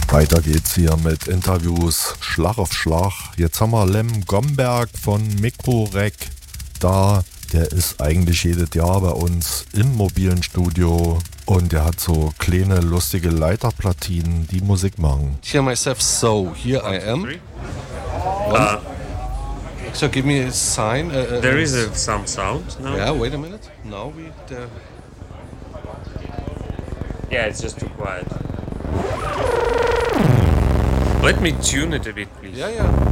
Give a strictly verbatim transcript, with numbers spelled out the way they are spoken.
Weiter geht's hier mit Interviews Schlag auf Schlag. Jetzt haben wir Lem Gomberg von Mikrorec da. Der ist eigentlich jedes Jahr bei uns im mobilen Studio und der hat so kleine lustige Leiterplatinen, die Musik machen. Hear myself, so here I am. Uh, so give me a sign. Uh, uh, there is a, some sound now. Yeah, wait a minute. Now we. Uh, Yeah, it's just too quiet. Let me tune it a bit, please. yeah, yeah.